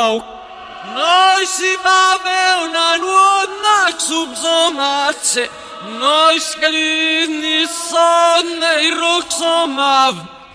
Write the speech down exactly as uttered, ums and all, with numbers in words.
au. Noi si va una nuova subsomace, noi scrivni sonne i roxomav.